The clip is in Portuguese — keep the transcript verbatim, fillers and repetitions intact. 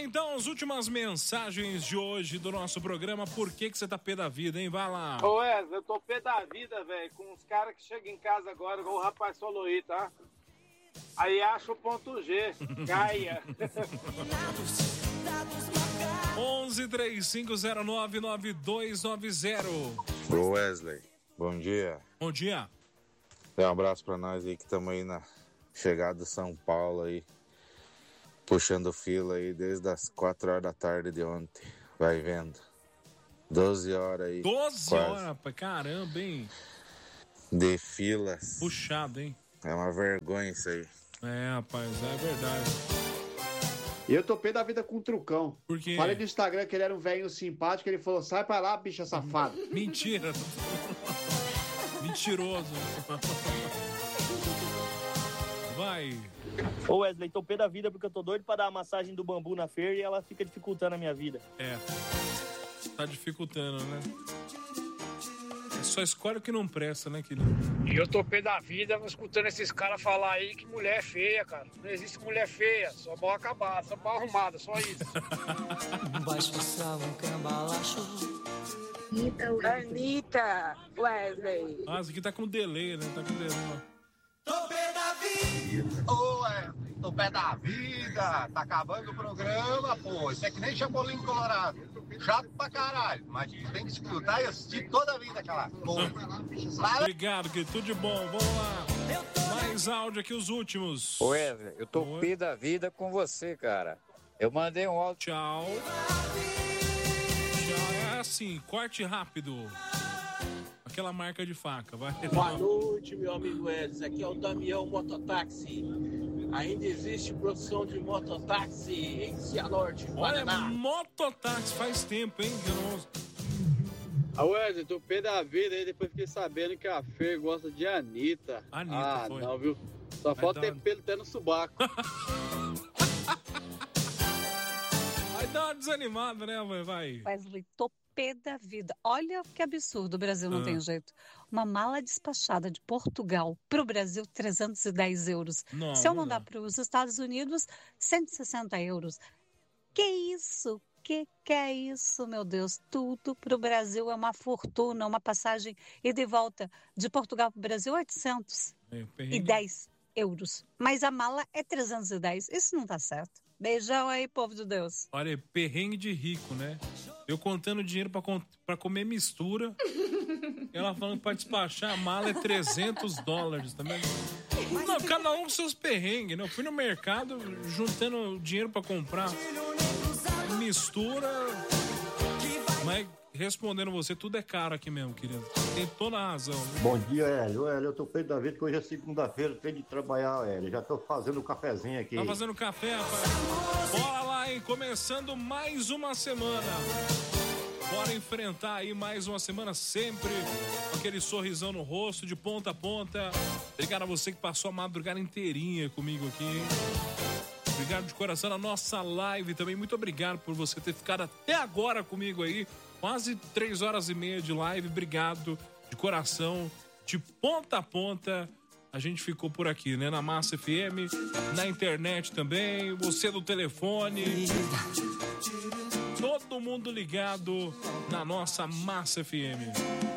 então, as últimas mensagens de hoje do nosso programa. Por que que você tá pé da vida, hein? Vai lá. Ô Wesley, eu tô pé da vida, velho, com os caras que chegam em casa agora, igual o rapaz falou aí, tá? Aí acha o ponto G, caia. onze, três cinco zero nove, nove dois nove zero. Ô Wesley, bom dia. Bom dia. Dá um abraço pra nós aí que estamos aí na chegada de São Paulo aí, puxando fila aí desde as quatro horas da tarde de ontem. Vai vendo. doze horas aí. doze horas, rapaz. Caramba, hein? De filas. Puxado, hein? É uma vergonha isso aí. É, rapaz, é verdade. E eu topei da vida com um trucão. Por quê? Falei no Instagram que ele era um velho simpático, ele falou, sai pra lá, bicha safada. Mentira. Mentiroso. Vai. Ô Wesley, tô pé da vida porque eu tô doido pra dar a massagem do bambu na feira e ela fica dificultando a minha vida. É. Tá dificultando, né? É só escolhe o que não presta, né, querido? E eu tô pé da vida escutando esses caras falar aí que mulher é feia, cara. Não existe mulher feia, só mal acabada, só mal arrumada, só isso. Anitta, Wesley. Ah, isso aqui tá com delay, né? Tá com delay, ó. Tô pé da vida. Ô, Wesley, tô pé da vida. Tá acabando o programa, pô. Isso é que nem Chapolin Colorado. Chato pra caralho. Mas tem que escutar e assistir toda a vida aquela porra. Obrigado, que tudo de bom. Vamos lá. Mais áudio aqui, os últimos. Ô, Wesley, eu tô Oi. pé da vida com você, cara. Eu mandei um áudio. Tchau. Tchau. É assim, corte rápido. Aquela marca de faca, vai. Boa noite, meu amigo Wesley. Aqui é o Damião Mototáxi. Ainda existe produção de mototáxi em Cianorte, Olha, Paraná. mototáxi faz tempo, hein? Que eu não... Ah, Wesley, tô pé da vida aí, depois fiquei sabendo que a Fer gosta de Anitta. Anitta, ah, foi. não, viu? Só Vai falta dar- ter pelo até no subaco. Vai dar uma desanimada, né, mãe? Vai. Wesley, tô pé da vida. Olha que absurdo, o Brasil não Ah. tem jeito. Uma mala despachada de Portugal para o Brasil, trezentos e dez euros. Não, Se eu não mandar dá. para os Estados Unidos, cento e sessenta euros. Que isso? Que que é isso, meu Deus? Tudo para o Brasil é uma fortuna, uma passagem ida e volta de Portugal para o Brasil, oitocentos É, e perrengue. dez euros. Mas a mala é trezentos e dez. Isso não tá certo. Beijão aí, povo de Deus. Olha, perrengue de rico, né? Eu contando dinheiro pra, con- pra comer mistura. Ela falando que pra despachar a mala é trezentos dólares também. Não, cada um com seus perrengues, né? Eu fui no mercado juntando dinheiro pra comprar mistura. Mas respondendo você, tudo é caro aqui mesmo, querido. Tem toda a razão. Né? Bom dia, Hélio. Hélio, eu tô pé da vida que hoje é segunda-feira, tem de trabalhar, Hélio. Já tô fazendo o cafezinho aqui. Tá fazendo café, rapaz? Bora lá, hein? Começando mais uma semana. Bora enfrentar aí mais uma semana sempre com aquele sorrisão no rosto, de ponta a ponta. Obrigado a você que passou a madrugada inteirinha comigo aqui, hein? Obrigado de coração na nossa live também. Muito obrigado por você ter ficado até agora comigo aí. Quase três horas e meia de live. Obrigado de coração, de ponta a ponta. A gente ficou por aqui, né? Na Massa F M, na internet também, você do telefone. Todo mundo ligado na nossa Massa F M.